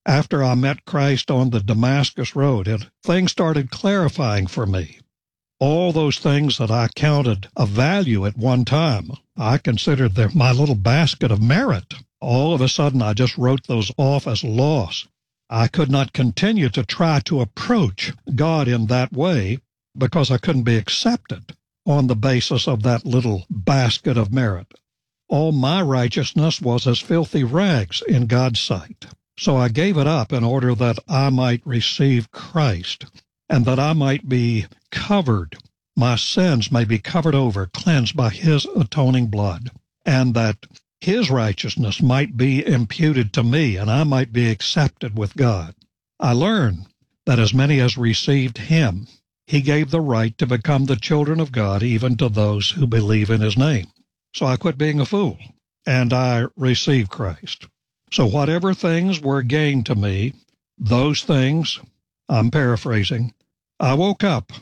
After I met Christ on the Damascus Road, things started clarifying for me. All those things that I counted of value at one time, I considered them my little basket of merit. All of a sudden, I just wrote those off as loss. I could not continue to try to approach God in that way because I couldn't be accepted on the basis of that little basket of merit. All my righteousness was as filthy rags in God's sight. So I gave it up in order that I might receive Christ and that I might be covered. My sins may be covered over, cleansed by His atoning blood, and that His righteousness might be imputed to me and I might be accepted with God. I learned that as many as received Him, He gave the right to become the children of God, even to those who believe in His name. So I quit being a fool, and I received Christ. So whatever things were gained to me, those things, I'm paraphrasing, I woke up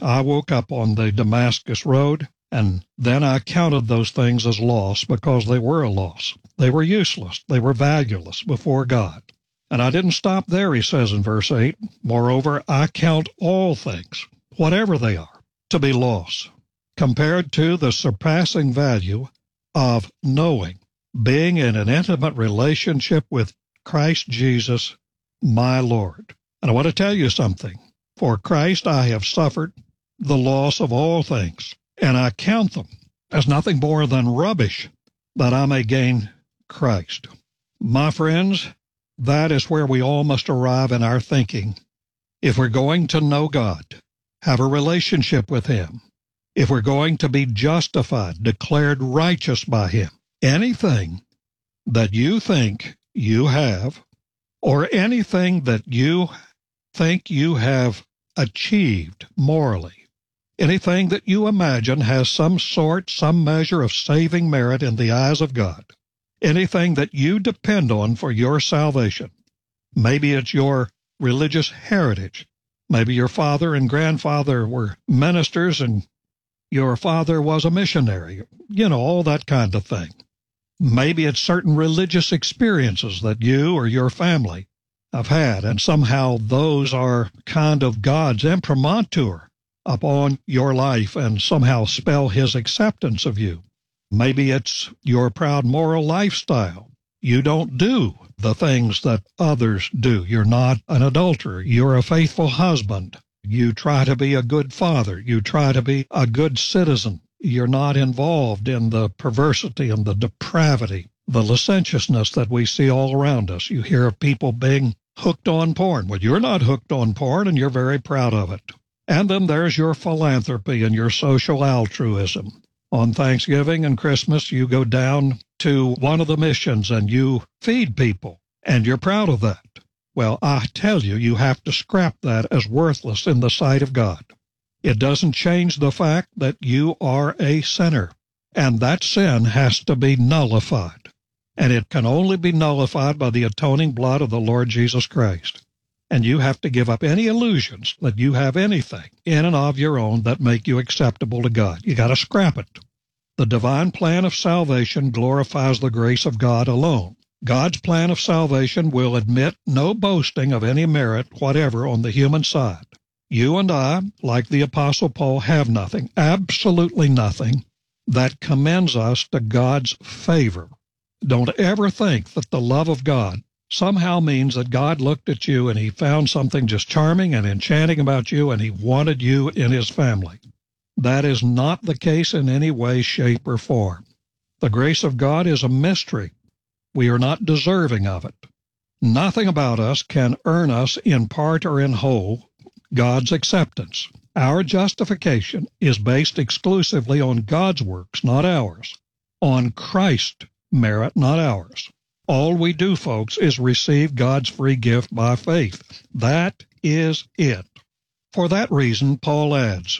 on the Damascus Road, and then I counted those things as loss because they were a loss. They were useless. They were valueless before God. And I didn't stop there, he says in verse 8. Moreover, I count all things, whatever they are, to be loss, compared to the surpassing value of knowing, being in an intimate relationship with Christ Jesus, my Lord. And I want to tell you something. For Christ I have suffered the loss of all things, and I count them as nothing more than rubbish, that I may gain Christ. My friends, that is where we all must arrive in our thinking. If we're going to know God, have a relationship with Him, if we're going to be justified, declared righteous by Him, anything that you think you have, or anything that you think you have achieved morally, anything that you imagine has some measure of saving merit in the eyes of God, anything that you depend on for your salvation, maybe it's your religious heritage, maybe your father and grandfather were ministers and your father was a missionary, all that kind of thing. Maybe it's certain religious experiences that you or your family have had, and somehow those are kind of God's imprimatur upon your life and somehow spell His acceptance of you. Maybe it's your proud moral lifestyle. You don't do the things that others do. You're not an adulterer. You're a faithful husband. You try to be a good father. You try to be a good citizen. You're not involved in the perversity and the depravity, the licentiousness that we see all around us. You hear of people being hooked on porn. Well, you're not hooked on porn, and you're very proud of it. And then there's your philanthropy and your social altruism. On Thanksgiving and Christmas, you go down to one of the missions and you feed people, and you're proud of that. Well, I tell you, you have to scrap that as worthless in the sight of God. It doesn't change the fact that you are a sinner, and that sin has to be nullified. And it can only be nullified by the atoning blood of the Lord Jesus Christ. And you have to give up any illusions that you have anything in and of your own that make you acceptable to God. You got to scrap it. The divine plan of salvation glorifies the grace of God alone. God's plan of salvation will admit no boasting of any merit whatever on the human side. You and I, like the Apostle Paul, have nothing, absolutely nothing, that commends us to God's favor. Don't ever think that the love of God somehow means that God looked at you and He found something just charming and enchanting about you and He wanted you in His family. That is not the case in any way, shape, or form. The grace of God is a mystery. We are not deserving of it. Nothing about us can earn us in part or in whole God's acceptance. Our justification is based exclusively on God's works, not ours. On Christ's merit, not ours. All we do, folks, is receive God's free gift by faith. That is it. For that reason, Paul adds,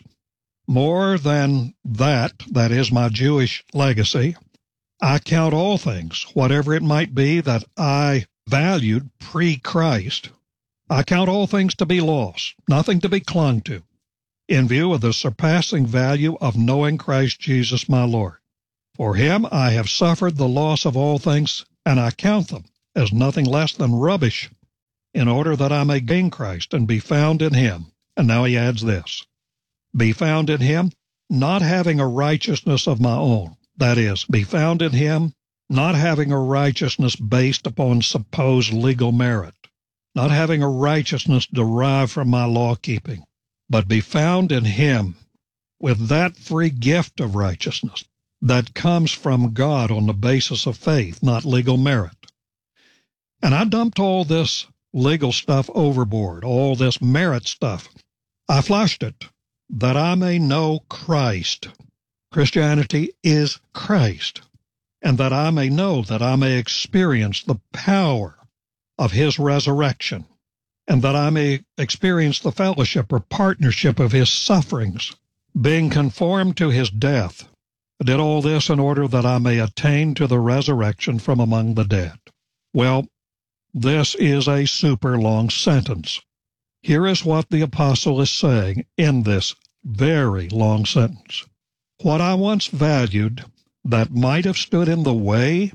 more than that is my Jewish legacy, I count all things, whatever it might be that I valued pre-Christ, I count all things to be lost, nothing to be clung to, in view of the surpassing value of knowing Christ Jesus my Lord. For Him I have suffered the loss of all things, and I count them as nothing less than rubbish, in order that I may gain Christ and be found in him. And now he adds this, be found in him, not having a righteousness of my own. That is, be found in him, not having a righteousness based upon supposed legal merit, not having a righteousness derived from my law-keeping, but be found in him with that free gift of righteousness that comes from God on the basis of faith, not legal merit. And I dumped all this legal stuff overboard, all this merit stuff. I flushed it, that I may know Christ. Christianity is Christ. And that I may know, that I may experience the power of his resurrection, and that I may experience the fellowship or partnership of his sufferings, being conformed to his death. I did all this in order that I may attain to the resurrection from among the dead. Well, this is a super long sentence. Here is what the apostle is saying in this very long sentence. What I once valued that might have stood in the way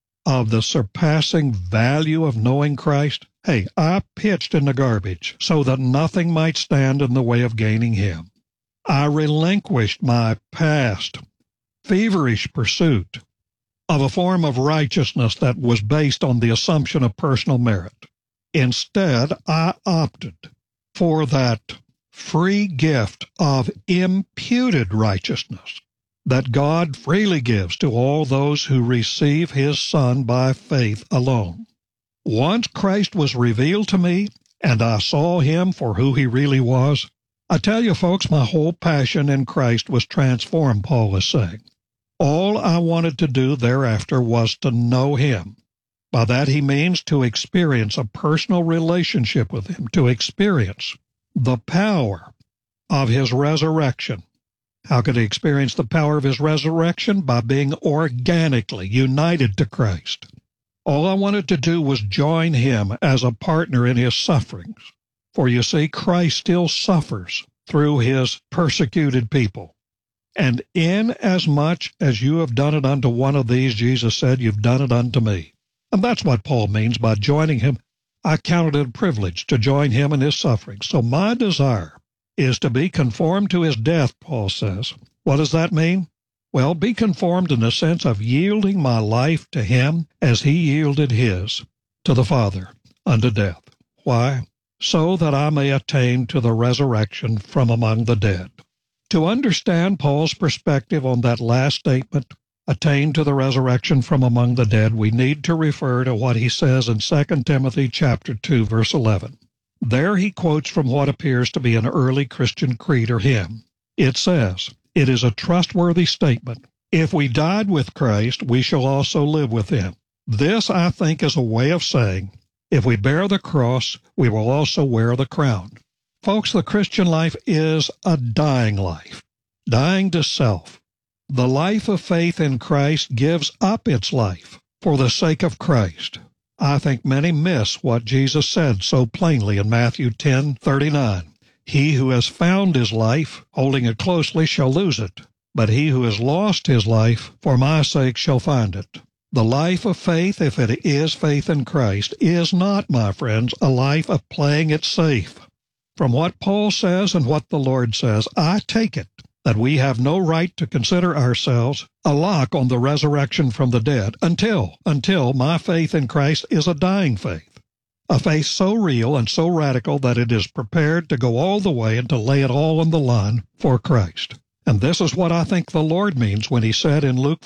of the surpassing value of knowing Christ, hey, I pitched in the garbage so that nothing might stand in the way of gaining him. I relinquished my past feverish pursuit of a form of righteousness that was based on the assumption of personal merit. Instead, I opted for that free gift of imputed righteousness that God freely gives to all those who receive his Son by faith alone. Once Christ was revealed to me, and I saw him for who he really was, I tell you folks, my whole passion in Christ was transformed, Paul is saying. All I wanted to do thereafter was to know him. By that he means to experience a personal relationship with him, to experience the power of his resurrection. How could he experience the power of his resurrection? By being organically united to Christ. All I wanted to do was join him as a partner in his sufferings. For you see, Christ still suffers through his persecuted people. And inasmuch as you have done it unto one of these, Jesus said, you've done it unto me. And that's what Paul means by joining him. I counted it a privilege to join him in his suffering. So my desire is to be conformed to his death, Paul says. What does that mean? Well, be conformed in the sense of yielding my life to him as he yielded his to the Father unto death. Why? So that I may attain to the resurrection from among the dead. To understand Paul's perspective on that last statement, attain to the resurrection from among the dead, we need to refer to what he says in 2 Timothy chapter 2, verse 11. There he quotes from what appears to be an early Christian creed or hymn. It says, it is a trustworthy statement. If we died with Christ, we shall also live with him. This, I think, is a way of saying, if we bear the cross, we will also wear the crown. Folks, the Christian life is a dying life, dying to self. The life of faith in Christ gives up its life for the sake of Christ. I think many miss what Jesus said so plainly in Matthew 10:39. He who has found his life, holding it closely, shall lose it. But he who has lost his life, for my sake, shall find it. The life of faith, if it is faith in Christ, is not, my friends, a life of playing it safe. From what Paul says and what the Lord says, I take it that we have no right to consider ourselves a lock on the resurrection from the dead until my faith in Christ is a dying faith, a faith so real and so radical that it is prepared to go all the way and to lay it all on the line for Christ. And this is what I think the Lord means when he said in Luke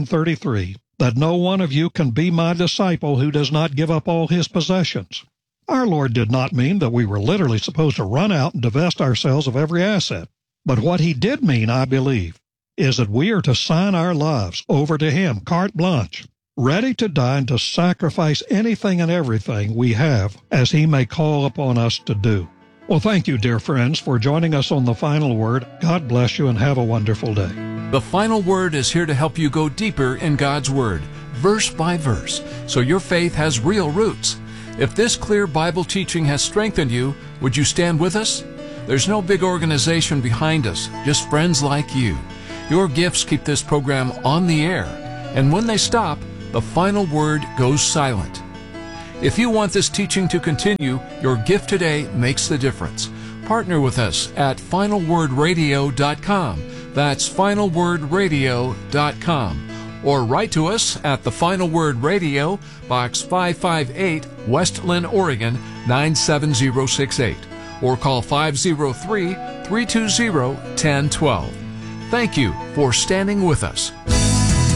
14:33 that no one of you can be my disciple who does not give up all his possessions. Our Lord did not mean that we were literally supposed to run out and divest ourselves of every asset. But what he did mean, I believe, is that we are to sign our lives over to him, carte blanche, ready to die and to sacrifice anything and everything we have as he may call upon us to do. Well, thank you, dear friends, for joining us on The Final Word. God bless you and have a wonderful day. The Final Word is here to help you go deeper in God's Word, verse by verse, so your faith has real roots. If this clear Bible teaching has strengthened you, would you stand with us? There's no big organization behind us, just friends like you. Your gifts keep this program on the air, and when they stop, the Final Word goes silent. If you want this teaching to continue, your gift today makes the difference. Partner with us at finalwordradio.com. That's finalwordradio.com. Or write to us at The Final Word Radio, Box 558, West Lynn, Oregon, 97068. Or call 503-320-1012. Thank you for standing with us.